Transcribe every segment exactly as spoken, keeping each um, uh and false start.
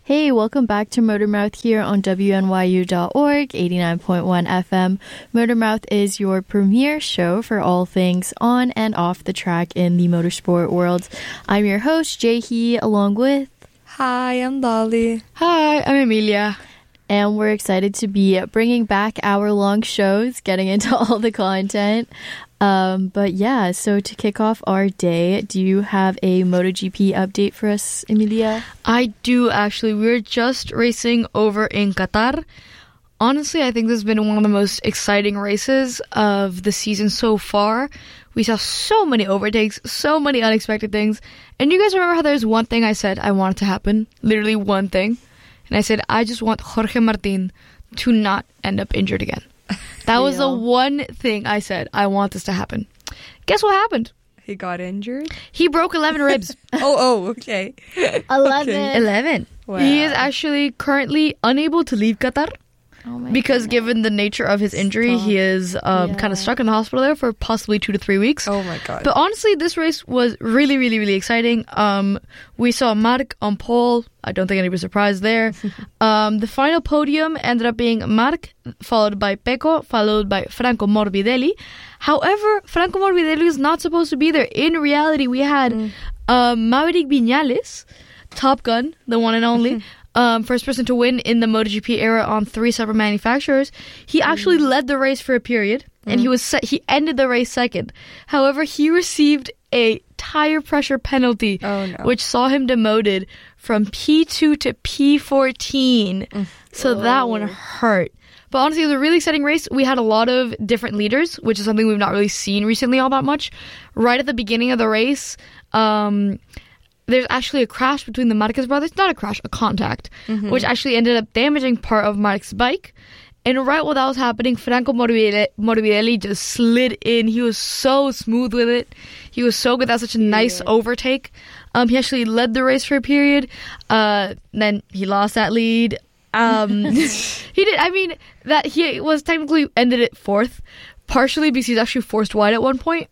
Hey, welcome back to Motormouth here on W N Y U dot org, eighty-nine point one F M. Motormouth is your premier show for all things on and off the track in the motorsport world. I'm your host, Jae-hee, along with... Hi, I'm Dolly. Hi, I'm Emilia. And we're excited to be bringing back hour-long shows, getting into all the content. Um, but yeah, so to kick off our day, do you have a MotoGP update for us, Emilia? I do, actually. We were just racing over in Qatar. Honestly, I think this has been one of the most exciting races of the season so far. We saw so many overtakes, so many unexpected things. And you guys remember how there's one thing I said I wanted to happen? Literally one thing. And I said, I just want Jorge Martin to not end up injured again. That was the one thing I said. I want this to happen. Guess what happened? He got injured? He broke eleven ribs. oh, oh, okay. eleven. Okay. eleven. Wow. He is actually currently unable to leave Qatar. Oh my because goodness. given the nature of his injury, Stop. he is um, Yeah. kind of stuck in the hospital there for possibly two to three weeks. Oh my god. But honestly, this race was really, really, really exciting. Um, we saw Marc on pole. I don't think anybody's surprised there. um, the final podium ended up being Marc, followed by Pecco, followed by Franco Morbidelli. However, Franco Morbidelli is not supposed to be there. In reality, we had mm. um, Maverick Viñales, Top Gun, the one and only, um, first person to win in the MotoGP era on three separate manufacturers. He actually mm. led the race for a period, and mm. he was se- he ended the race second. However, he received a tire pressure penalty, oh, no. which saw him demoted from P two to P fourteen. Mm. So oh. that one hurt. But honestly, it was a really exciting race. We had a lot of different leaders, which is something we've not really seen recently all that much. Right at the beginning of the race, um, there's actually a crash between the Marquez brothers. Not a crash, a contact, mm-hmm. which actually ended up damaging part of Marc's bike. And right while that was happening, Franco Morbidelli, Morbidelli just slid in. He was so smooth with it. He was so good. That was such a nice yeah. overtake. Um, he actually led the race for a period. Uh, then he lost that lead. Um, he did. I mean, that he was technically ended it fourth, partially because he's actually forced wide at one point.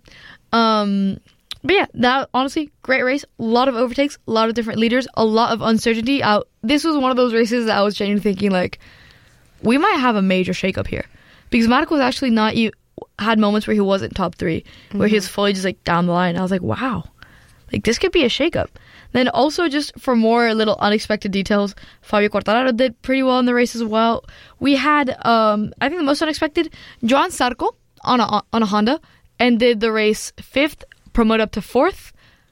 Um, but yeah, that honestly, great race. A lot of overtakes, a lot of different leaders, a lot of uncertainty. Out. This was one of those races that I was genuinely thinking like, we might have a major shakeup here, because Marco was actually not. You had moments where he wasn't top three, where mm-hmm. he was fully just like down the line. I was like, wow, like this could be a shakeup. Then also just for more little unexpected details, Fabio Quartararo did pretty well in the race as well. We had, um, I think the most unexpected, Joan Zarco on a on a Honda and did the race fifth, promoted up to fourth.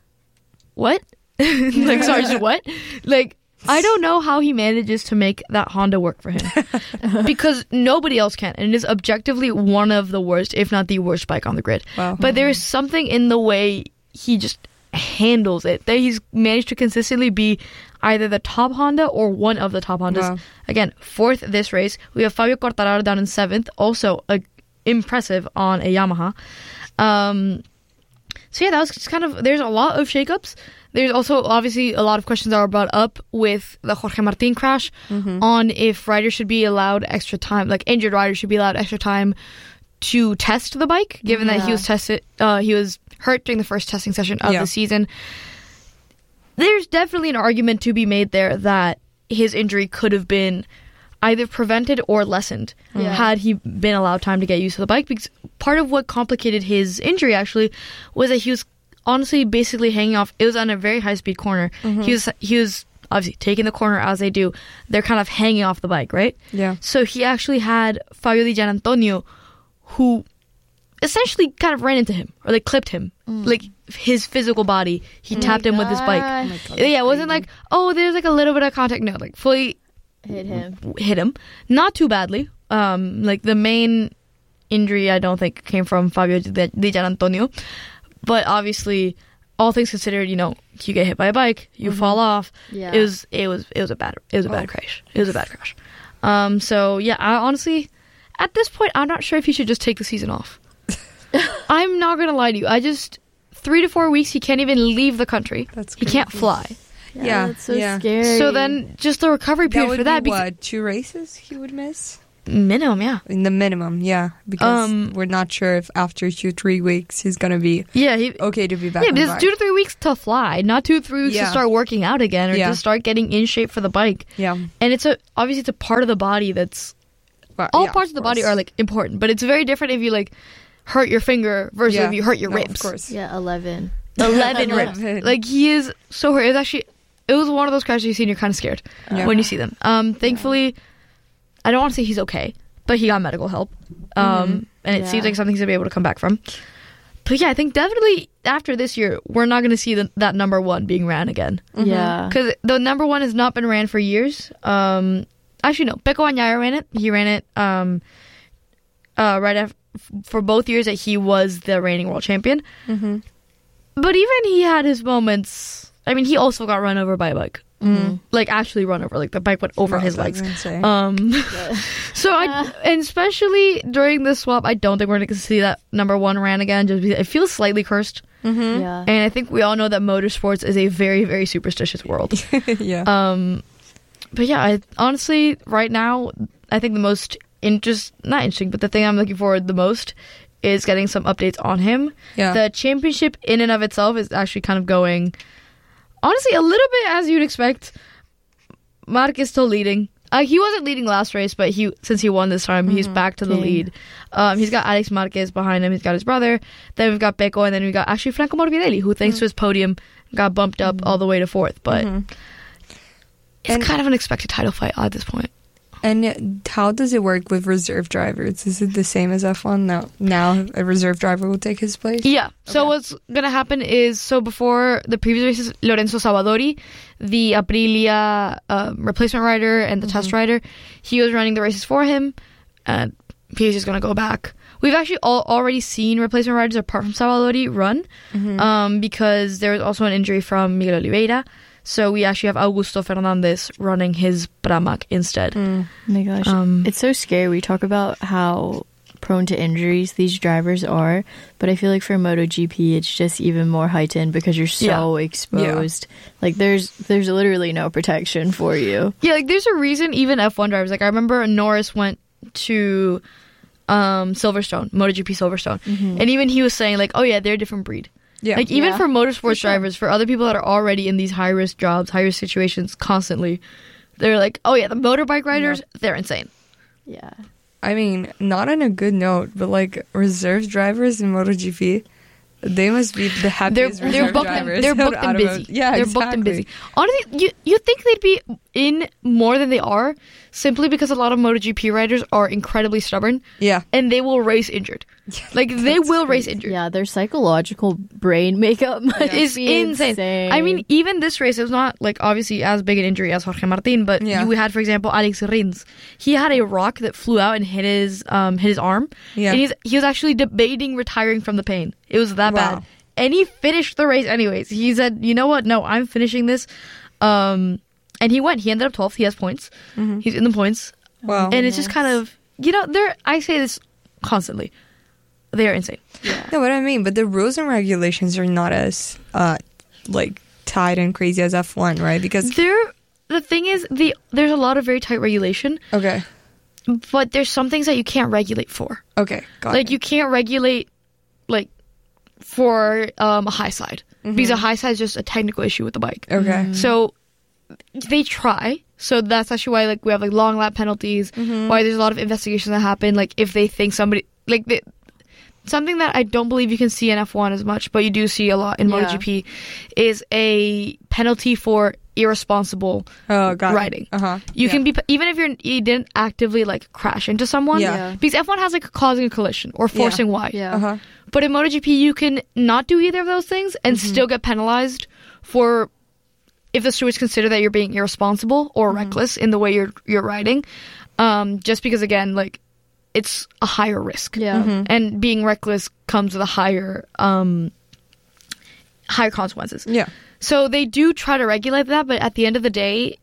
What? like, sorry, just what? Like, I don't know how he manages to make that Honda work for him. because nobody else can. And it is objectively one of the worst, if not the worst bike on the grid. Wow. But there is something in the way he just handles it, that he's managed to consistently be either the top Honda or one of the top Hondas. Wow. Again, fourth this race. We have Fabio Quartararo down in seventh, also a, impressive on a Yamaha. Um, so yeah, that was just kind of, there's a lot of shakeups. There's also obviously a lot of questions that are brought up with the Jorge Martin crash mm-hmm. on if riders should be allowed extra time, like injured riders should be allowed extra time to test the bike, given yeah. that he was tested, uh, he was hurt during the first testing session of yeah. the season. There's definitely an argument to be made there that his injury could have been either prevented or lessened yeah. had he been allowed time to get used to the bike. Because part of what complicated his injury actually was that he was honestly basically hanging off. It was on a very high speed corner. Mm-hmm. He was he was obviously taking the corner as they do. They're kind of hanging off the bike, right? Yeah. So he actually had Fabio Di Gianantonio, who essentially kind of ran into him or like clipped him, mm. like his physical body. He oh tapped him with his bike. Oh God, yeah, it wasn't like, oh, there's like a little bit of contact. No, like fully hit him. Hit him. Not too badly. Um, like the main injury, I don't think came from Fabio Di Gianantonio, but obviously, all things considered, you know, you get hit by a bike, you mm-hmm. fall off. Yeah. It was it was it was a bad it was a bad oh. crash. It was a bad crash. Um, so yeah, I honestly, at this point, I'm not sure if he should just take the season off. I'm not gonna lie to you. I just three to four weeks he can't even leave the country. That's he can't fly. Yeah, yeah that's so yeah. scary. So then, just the recovery period that would for that. Be, because what, two races he would miss? Minimum, yeah. In the minimum, yeah. Because Um, we're not sure if after two, three weeks he's going to be Yeah, he, okay to be back yeah, on but the it's bike. two to three weeks to fly, not two to three weeks Yeah. to start working out again or Yeah. to start getting in shape for the bike. Yeah. And it's a obviously it's a part of the body that's But, all yeah, parts of the body course. are like important, but it's very different if you like hurt your finger versus Yeah. if you hurt your No, ribs. Of course. Yeah, eleven. Eleven ribs. Eleven. Like he is so hurt. It's actually it was one of those crashes you see and you're kind of scared Yeah. when you see them. Um, thankfully, I don't want to say he's okay, but he got medical help. Um, Mhm. and it Yeah. seems like something he's gonna be able to come back from. But yeah, I think definitely after this year, we're not going to see the, that number one being ran again. Mhm. Yeah. Because the number one has not been ran for years. Um, actually, no. Pecco Bagnaia ran it. He ran it um, uh, right after, for both years that he was the reigning world champion. Mhm. But even he had his moments. I mean, he also got run over by a bike. Mhm. Like, actually run over. Like, the bike went over Wow, his that's legs. insane. Um, so I, and especially during this swap, I don't think we're going to see that number one ran again. Just because it feels slightly cursed. Mhm. Yeah. And I think we all know that motorsports is a very, very superstitious world. yeah. Um, but yeah, I honestly, right now, I think the most interest, not interesting, but the thing I'm looking forward the most is getting some updates on him. yeah. The championship in and of itself is actually kind of going, honestly, a little bit as you'd expect. Mark is still leading. Uh, he wasn't leading last race, but he since he won this time, he's back to the Okay. lead. Um, he's got Alex Marquez behind him. He's got his brother. Then we've got Pecco, and then we've got actually Franco Morbidelli, who thanks to his podium got bumped up all the way to fourth. But Mhm. it's And- kind of an expected title fight at this point. And how does it work with reserve drivers? Is it the same as F one? Now, now a reserve driver will take his place? Yeah. So Okay. what's going to happen is, so before the previous races, Lorenzo Savadori, the Aprilia uh, replacement rider and the test rider, he was running the races for him. And he's just going to go back. We've actually all already seen replacement riders apart from Savadori run um, because there was also an injury from Miguel Oliveira. So we actually have Augusto Fernandez running his Pramac instead. Mm. Oh my gosh. Um, It's so scary. We talk about how prone to injuries these drivers are, but I feel like for MotoGP it's just even more heightened because you're so exposed. Like there's there's literally no protection for you. Yeah, like there's a reason even F one drivers, like I remember Norris went to um, Silverstone, MotoGP Silverstone, and even he was saying like, oh yeah, they're a different breed. Yeah. Like even Yeah, for motorsports for sure. drivers, for other people that are already in these high risk jobs, high risk situations constantly, they're like, oh yeah, the motorbike riders, they're insane. Yeah. I mean, not on a good note, but like reserve drivers in MotoGP, they must be the They're happiest they're reserve booked and, drivers. they're booked out and of busy. a- Yeah, they're exactly. booked and busy. Honestly, you you think they'd be in more than they are simply because a lot of MotoGP riders are incredibly stubborn Yeah. and they will race injured. Like they That's will race crazy. injured. Yeah, their psychological brain makeup must It's be insane. I mean, even this race, it was not like obviously as big an injury as Jorge Martin, but Yeah. you, we had, for example, Alex Rins. He had a rock that flew out and hit his um hit his arm, Yeah. and he's he was actually debating retiring from the pain. It was that Wow. bad, and he finished the race anyways. He said, "You know what? No, I'm finishing this." Um, and he went. He ended up twelfth. He has points. He's in the points, Wow. and it's just kind of you know there. I say this constantly. They are insane. No, what I mean, but the rules and regulations are not as uh like tight and crazy as F one, right? Because There, the thing is, the there's a lot of very tight regulation. okay, But there's some things that you can't regulate for. okay, got Like it. you can't regulate like for um, a high side because a high side is just a technical issue with the bike. Okay, So they try. So that's actually why like we have like long lap penalties. Why there's a lot of investigations that happen. Like if they think somebody like they, something that I don't believe you can see in F one as much, but you do see a lot in Yeah. MotoGP is a penalty for irresponsible oh, got riding. Uh huh. You can be even if you're you didn't actively like crash into someone. Yeah. Yeah. Because F one has like causing a collision or forcing Y. Yeah. Uh huh. But in MotoGP you can not do either of those things and still get penalized for if the stewards consider that you're being irresponsible or reckless in the way you're you're riding. Um, just because again, like it's a higher risk. Yeah. And being reckless comes with a higher um higher consequences. Yeah. So they do try to regulate that, but at the end of the day,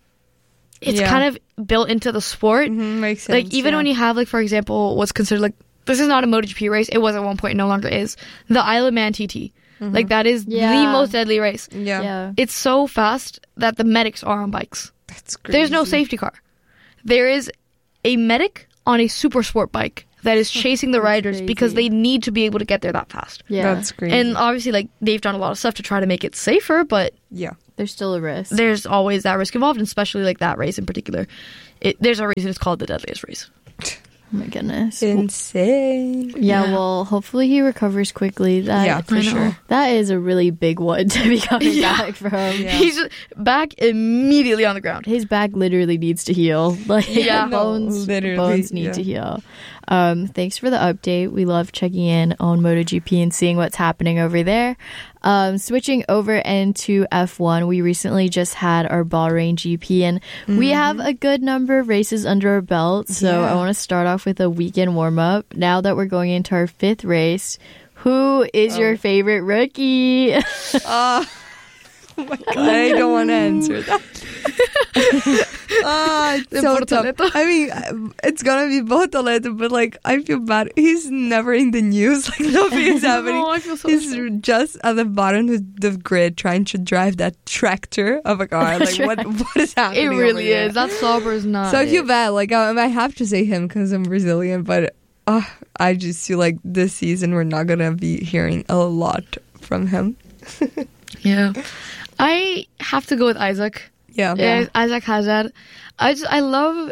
it's Yeah. kind of built into the sport. Mhm, makes sense. Like even yeah. when you have like for example, what's considered like this is not a MotoGP race. It was at one point, no longer is. The Isle of Man T T. Like that is the Yeah. most deadly race. yeah, Yeah. It's so fast that the medics are on bikes. that's crazy. There's no safety car. There is a medic on a super sport bike that is chasing the riders crazy. because they need to be able to get there that fast. Yeah. That's great. And obviously, like, they've done a lot of stuff to try to make it safer, but yeah. There's still a risk. there's always that risk involved, and especially like that race in particular. It, there's a reason it's called the deadliest race. Oh my goodness. Insane. Yeah, Yeah. well, hopefully he recovers quickly. That, Yeah, for I know. sure. That is a really big one to be coming Yeah. back from. Yeah. He's back immediately on the ground. His back literally needs to heal. Like Yeah. No, bones, literally, bones need yeah. to heal. Um, thanks for the update. We love checking in on MotoGP and seeing what's happening over there. Um, switching over into F one, we recently just had our Bahrain G P, and we have a good number of races under our belt. So Yeah. I want to start off with a weekend warm up. Now that we're going into our fifth race, who is your favorite rookie? Uh, oh my God, I don't want to answer that. Ah, it's so tough. Bortoleto. I mean, uh, it's gonna be Bortoleto, but like, I feel bad. He's never in the news. Like, nothing is happening. Oh, I feel so He's sad. just at the bottom of the grid trying to drive that tractor of a car. Like, what what is It happening? over really here? is. That Sauber is not. So I feel bad. Like, I, I have to say him because I'm Brazilian, but uh, I just feel like this season we're not gonna be hearing a lot from him. Yeah. I have to go with Isaac. Yeah. Yeah. Isaac Hazard. I just, I love,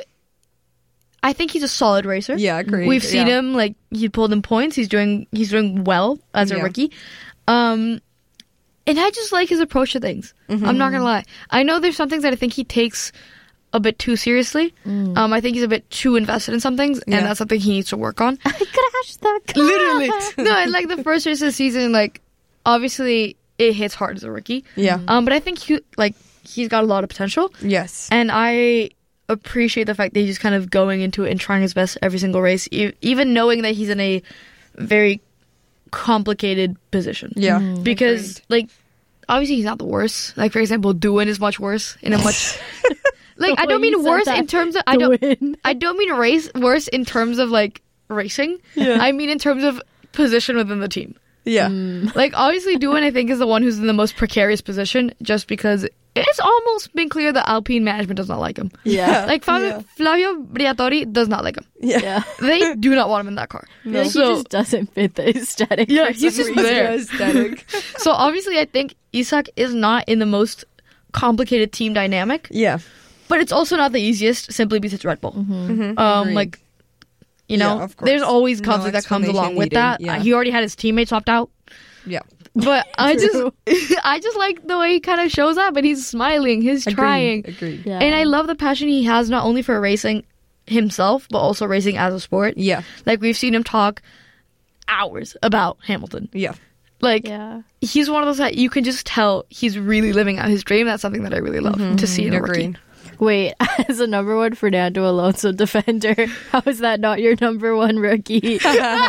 I think he's a solid racer. Yeah, great. We've seen Yeah. him, like, he pulled in points. He's doing, he's doing well as a Yeah. rookie. Um, and I just like his approach to things. I'm not gonna lie. I know there's some things that I think he takes a bit too seriously. Um, I think he's a bit too invested in some things, Yeah. and that's something he needs to work on. I crashed that car. Literally. No, and like the first race of the season, like, obviously it hits hard as a rookie. Yeah. Um, but I think he, like, he's got a lot of potential. Yes. And I appreciate the fact that he's just kind of going into it and trying his best every single race, e- even knowing that he's in a very complicated position. Yeah. Because, like, obviously he's not the worst. Like, for example, Doohan is much worse in a much... like, I The don't way you mean said worse that. in terms of... I don't, Doohan. I don't mean race worse in terms of, like, racing. I mean in terms of position within the team. Yeah. Like, obviously, Doohan, I think, is the one who's in the most precarious position just because it's almost been clear that Alpine management does not like him. Yeah. Like, Fabio, Yeah. Flavio Briatore does not like him. Yeah. Yeah. They do not want him in that car. I feel like So- he just doesn't fit the aesthetic. Yeah, for he's some just reason. there. Aesthetic. So, obviously, I think Isak is not in the most complicated team dynamic, Yeah. but it's also not the easiest simply because it's Red Bull. Mm-hmm. Um, Agreed. like, you know, Yeah, of course. there's always No conflict that comes along explanation with needed, that. yeah. Uh, he already had his teammates swapped out. Yeah. But I True. just, I just like the way he kind of shows up, and he's smiling, he's Agreed. trying, Agreed. Yeah. and I love the passion he has not only for racing himself, but also racing as a sport. Yeah. Like we've seen him talk hours about Hamilton. Yeah. Like Yeah. he's one of those that you can just tell he's really living out his dream. That's something that I really love to see in a rookie. Agreed. Wait, as a number one Fernando Alonso defender, how is that not your number one rookie?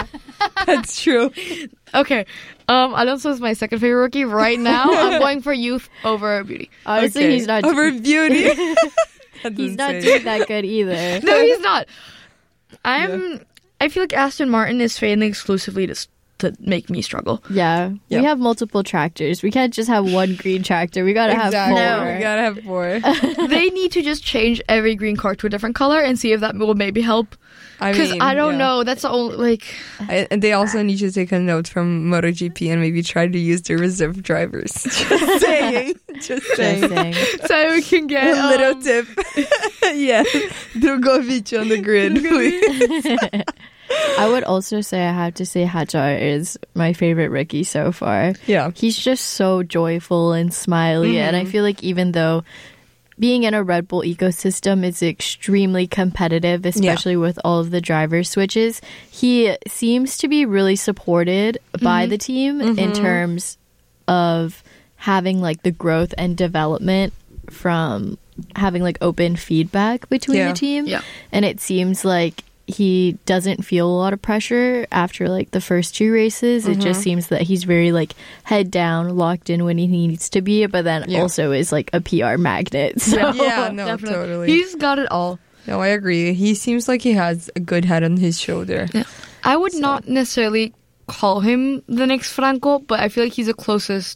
That's true. Okay, um, Alonso is my second favorite rookie right now. I'm going for youth over beauty. Honestly, Okay. he's not. Over beauty. That he's doesn't not say doing it. that good either. No, he's not. I'm. I feel like Aston Martin is failing exclusively to s- to make me struggle. Yeah, Yep. we have multiple tractors. We can't just have one green tractor. We gotta Exactly. have four. We gotta have four. They need to just change every green car to a different color and see if that will maybe help. I Because mean, I don't yeah. know. That's the only like. I, and they also need to take a note from MotoGP and maybe try to use their reserve drivers. Just saying. Just saying. Just saying. So we can get A little um, tip. Yeah. Drogovic on the grid, please. I would also say I have to say Hadjar is my favorite rookie so far. Yeah. He's just so joyful and smiley, and I feel like even though being in a Red Bull ecosystem is extremely competitive, especially with all of the driver switches, he seems to be really supported by the team in terms of having like the growth and development from having like open feedback between Yeah. the team. Yeah. And it seems like he doesn't feel a lot of pressure after like the first two races. It just seems that he's very like head down, locked in when he needs to be, but then Yeah. also is like a P R magnet. So Yeah, no, Definitely. totally. He's got it all. No, I agree. He seems like he has a good head on his shoulder. I would not necessarily call him the next Franco, but I feel like he's the closest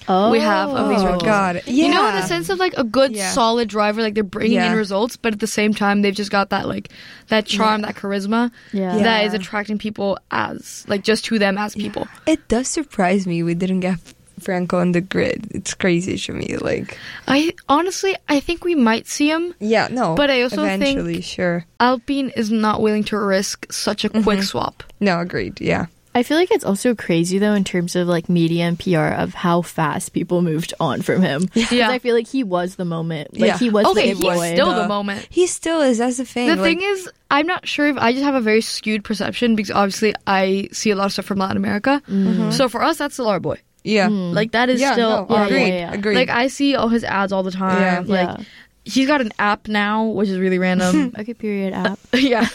Oh, we have of these Oh, rookies. God. Yeah. You know, in the sense of like a good, Yeah. solid driver, like they're bringing Yeah. in results, but at the same time, they've just got that like that charm, that charisma Yeah. that Yeah. is attracting people as like just to them as people. It does surprise me we didn't get Franco on the grid. It's crazy to me. Like, I honestly, I think we might see him. yeah, no. But I also think- eventually, sure. Alpine is not willing to risk such a quick swap. No, agreed. Yeah. I feel like it's also crazy though in terms of like media and P R of how fast people moved on from him. Because Yeah. I feel like he was the moment. Like Yeah. he was Okay, the he's boy. still the- the moment. He still is. That's the thing. The like, thing is, I'm not sure if I just have a very skewed perception because obviously I see a lot of stuff from Latin America. So for us, that's still our boy. yeah. Like that is Yeah, still no, our agreed. yeah, boy. yeah. Agreed. Like I see all his ads all the time. Yeah. Like Yeah. he's got an app now, which is really random. Okay, period app. yeah.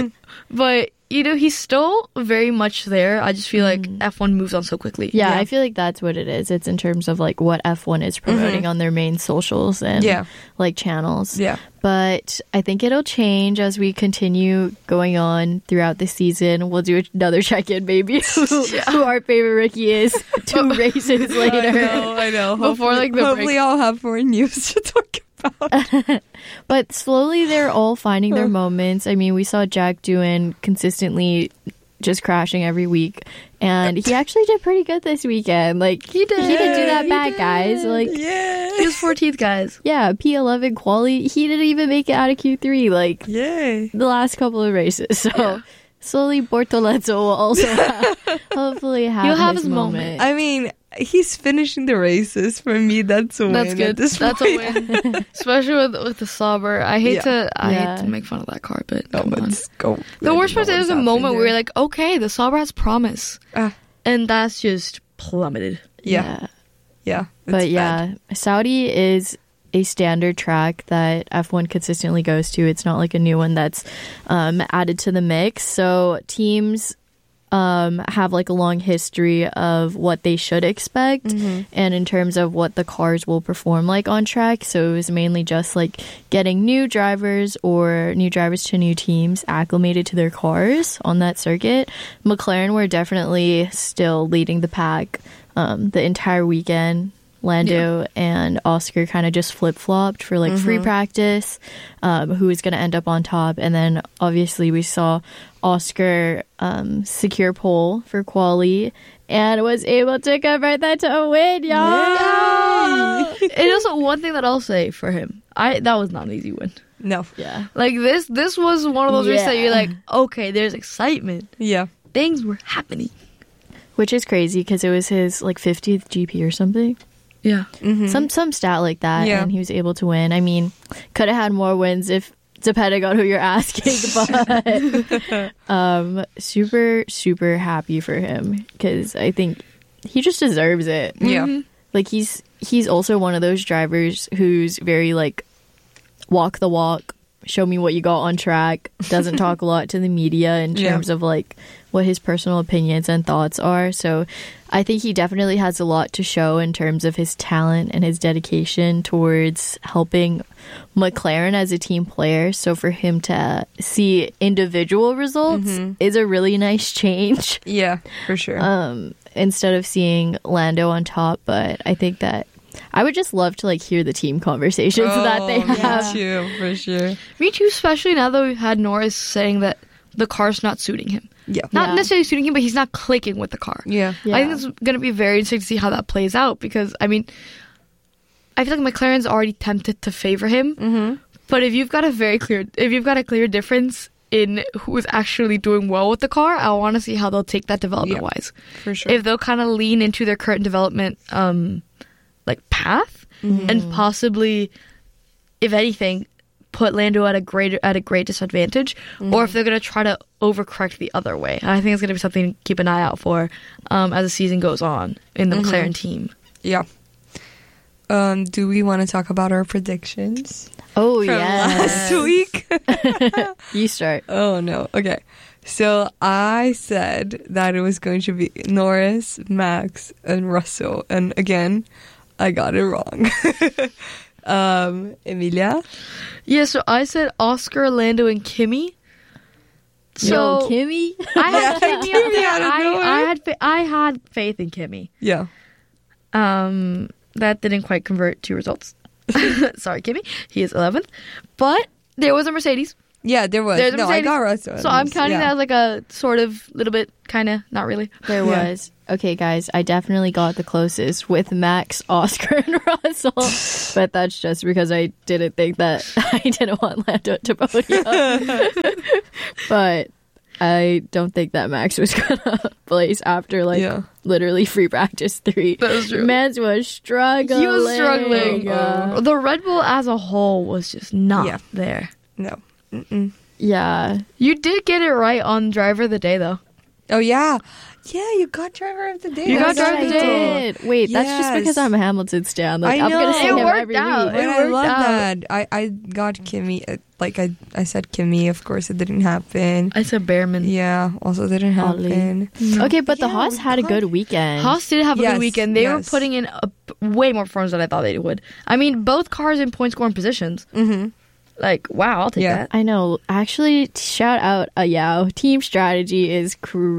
But you know, he's still very much there. I just feel like F one moves on so quickly. Yeah, Yeah. I feel like that's what it is. It's in terms of like what F one is promoting on their main socials and Yeah. like channels. Yeah. But I think it'll change as we continue going on throughout the season. We'll do another check-in, maybe, who, who our favorite rookie is two races later. I know, I know. Before, Hopefully- like, the hopefully break. I'll have more news to talk about. But slowly they're all finding their moments. I mean, we saw Jack doing consistently just crashing every week. And he actually did pretty good this weekend. Like, he did. He didn't do that He bad, did. guys. Like, Yeah. He was fourteenth, guys. yeah, P eleven quali. He didn't even make it out of Q three. Like, Yay. the last couple of races. So slowly Bortoleto will also have, hopefully have, He'll have his, his moment. moment. I mean, he's finishing the races. For me, that's a win. That's at good. this That's point. a win, especially with with the Sauber. I hate Yeah. to I Yeah. hate to make fun of that car, but No, come on. let's go. The I worst don't part know is what's there's a moment happening where you're there. like, okay, the Sauber has promise, Ah, and that's just plummeted. yeah, yeah. But it's yeah, bad. Saudi is a standard track that F one consistently goes to. It's not like a new one that's um, added to the mix. So teams um, have like a long history of what they should expect Mm-hmm. and in terms of what the cars will perform like on track. So it was mainly just like getting new drivers or new drivers to new teams acclimated to their cars on that circuit. McLaren were definitely still leading the pack um, the entire weekend. Lando and Oscar kind of just flip-flopped for like free practice, um, who was going to end up on top. And then obviously we saw Oscar um, secure pole for quali and was able to convert that to a win, y'all. And also one thing that I'll say for him, I that was not an easy win. No. Yeah. Like this, this was one of those races that Yeah. you're like, okay, there's excitement, Yeah. things were happening. Which is crazy because it was his like fiftieth G P or something. Yeah, Some some stat like that, Yeah. and he was able to win. I mean, could have had more wins if depending on who you're asking, but um, super super happy for him because I think he just deserves it. Yeah. Like he's he's also one of those drivers who's very like walk the walk, show me what you got on track, doesn't talk a lot to the media in Yeah. terms of like what his personal opinions and thoughts are. So I think he definitely has a lot to show in terms of his talent and his dedication towards helping McLaren as a team player. So for him to see individual results is a really nice change. Yeah, for sure. Um, instead of seeing Lando on top, but I think that I would just love to like hear the team conversations that they Oh, me have. too, for sure. me too. Especially now that we've had Norris saying that the car's not suiting him. Yeah. Not Yeah. necessarily suiting him, but he's not clicking with the car. Yeah. Yeah. I think it's going to be very interesting to see how that plays out because, I mean, I feel like McLaren's already tempted to favor him. Mm-hmm. But if you've got a very clear, if you've got a clear difference in who is actually doing well with the car, I want to see how they'll take that development wise. For sure. If they'll kind of lean into their current development, um, like path, and possibly, if anything, put Lando at a greater at a great disadvantage, or if they're gonna try to overcorrect the other way. And I think it's gonna be something to keep an eye out for um, as the season goes on in the McLaren team. Yeah. Um, do we want to talk about our predictions Oh from yeah, last week? you start. Oh no. Okay. So I said that it was going to be Norris, Max, and Russell, and again, I got it wrong. um, Emilia. Yeah, so I said Oscar, Lando, and Kimi. So So Kimmy, I had Yeah, Kimi. Kimi out of I, nowhere. I had fa- I had faith in Kimi. Yeah. Um, that didn't quite convert to results. Sorry, Kimmy. He is eleventh. But there was a Mercedes. Yeah, there was. There's a no, Mercedes. I got Russell. So I'm counting yeah. that as like a sort of little bit, kind of, not really. There Yeah. was. Okay, guys, I definitely got the closest with Max, Oscar, and Russell. But that's just because I didn't think that I didn't want Lando to podium. But I don't think that Max was going to place after, like, Yeah. literally free practice three. That was true. Mans was struggling. He was struggling. Uh, The Red Bull as a whole was just not Yeah. there. No. Mm-mm. yeah. You did get it right on Driver of the Day, though. Oh, yeah. Yeah, you got driver of the day. You got That's driver of the right. day. Did. Wait, that's just because Yes. I'm a Hamilton stan. Like, I I'm gonna know. sing It him worked every out. week. But It I worked love out. that. I, I got Kimmy. uh, Like, I, I said Kimmy. Of course, it didn't happen. I said Behrman. Yeah, also didn't Ollie. happen. Okay, but the Yeah, Haas had a God. good weekend. Haas did have a Yes, good weekend. They were yes. putting in a, way more performance than I thought they would. I mean, both cars in point scoring positions. Mm-hmm. Like, wow, I'll take Yeah. that. I know. Actually, t- shout out a Yao. Team strategy is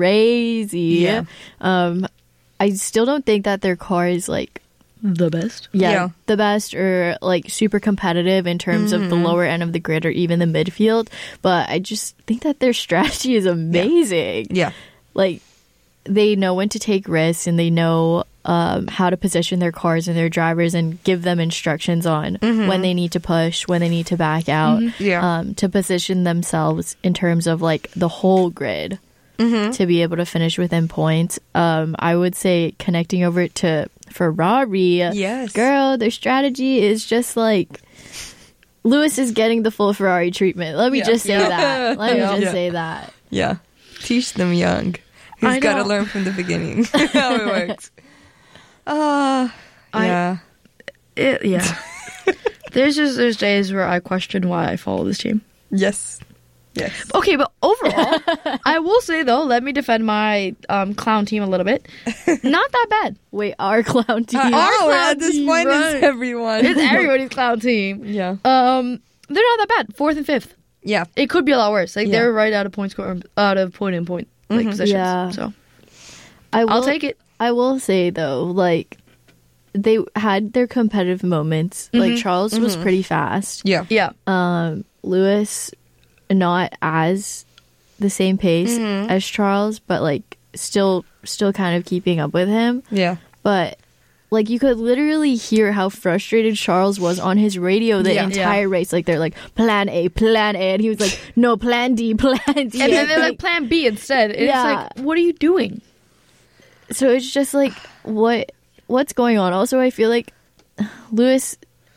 crazy. Yeah. Um, I still don't think that their car is like The best. yeah, Yeah. the best or like super competitive in terms of the lower end of the grid or even the midfield. But I just think that their strategy is amazing. Yeah. Like they know when to take risks and they know um, how to position their cars and their drivers and give them instructions on when they need to push, when they need to back out, Yeah. um, to position themselves in terms of like the whole grid to be able to finish within points. Um, I would say connecting over to Ferrari, Yes. girl, their strategy is just like Lewis is getting the full Ferrari treatment. Let me Yeah. just say Yeah. that. Let me Yeah. just Yeah. say that. Yeah. Teach them young. He's I got to know. learn from the beginning how it works. Uh, I- yeah. It, yeah. there's just there's days where I question why I follow this team. Yes. Yes. Okay, but overall, I will say though, let me defend my um, clown team a little bit. Not that bad. Wait, our clown team. Uh, Our oh, clown at this team, point, right. it's everyone. It's everybody's clown team. Yeah. Um, they're not that bad. Fourth and fifth. Yeah. It could be a lot worse. Like Yeah. they're right out of point score, out of point and point like Mhm. positions. Yeah. So I will, I'll take it. I will say though, like they had their competitive moments. Like Charles was pretty fast. Yeah. Yeah. Um, Lewis, not as the same pace as Charles, but like still, still kind of keeping up with him. Yeah. But like you could literally hear how frustrated Charles was on his radio the Yeah. entire race. Like they're like plan A, plan A, and he was like, no, plan D, plan D. And then they're like plan B instead. And Yeah. It's like, what are you doing? So it's just like what what's going on. Also, I feel like Lewis,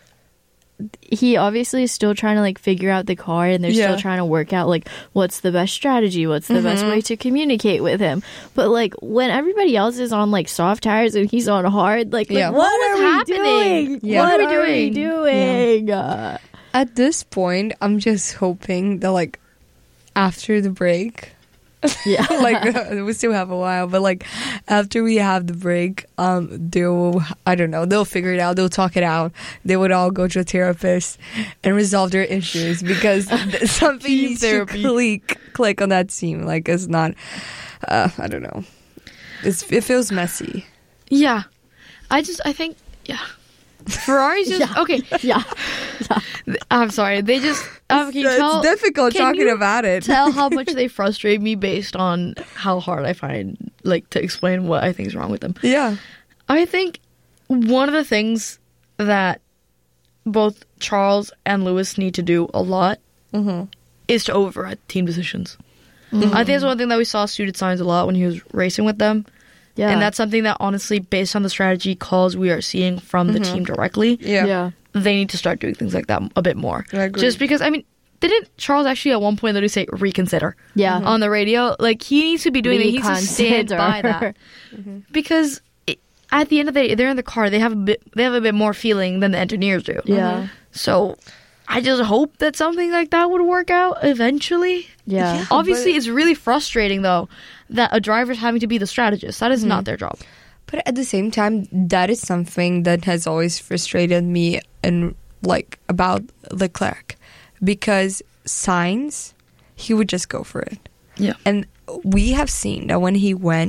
he obviously is still trying to like figure out the car, and they're Yeah. still trying to work out like what's the best strategy, what's the best way to communicate with him. But like when everybody else is on like soft tires and he's on hard, like, like, Yeah. what, What was are we happening? doing? Yeah. What What are are we we doing? Uh, At this point, I'm just hoping that, like, after the break, yeah, like, uh, we still have a while, but, like, after we have the break, um, they'll, I don't know, they'll figure it out, they'll talk it out, they would all go to a therapist and resolve their issues, because th- something Team needs to therapy. click, click on that team. Like, it's not, uh, I don't know. It's, it feels messy. Yeah. I just, I think, yeah. Ferrari's just, Yeah. okay. yeah. I'm sorry. They just, um, can you it's tell, difficult can talking you about it. tell how much they frustrate me based on how hard I find, like, to explain what I think is wrong with them. Yeah. I think one of the things that both Charles and Lewis need to do a lot Mm-hmm. is to override team decisions. I think that's one thing that we saw suited signs a lot when he was racing with them. Yeah. And that's something that honestly, based on the strategy calls we are seeing from the team directly, Yeah. yeah. they need to start doing things like that a bit more. I agree. Just because, I mean, didn't Charles actually at one point literally say reconsider Yeah. on the radio? Like, he needs to be doing that. He needs to stand Reconsider. by that. Because it, at the end of the day, they're in the car. They have a bit, they have a bit more feeling than the engineers do. Yeah. So I just hope that something like that would work out eventually. Yeah. Yeah. Obviously, but- it's really frustrating, though, that a driver's having to be the strategist. That is not their job. But at the same time, that is something that has always frustrated me and like about Leclerc, because Sainz, he would just go for it. Yeah. And we have seen that when he went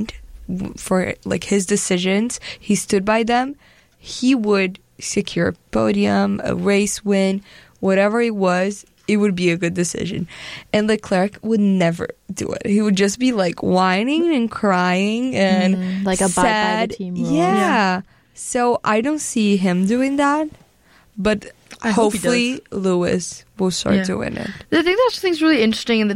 w- for like his decisions, he stood by them, he would secure a podium, a race win, whatever it was, it would be a good decision. And Leclerc would never do it. He would just be like whining and crying and Mm, like abide by sad. the team rules. Yeah. Yeah. So I don't see him doing that, but I hope he hopefully Lewis will start Yeah. doing it. The thing that I just think is really interesting in the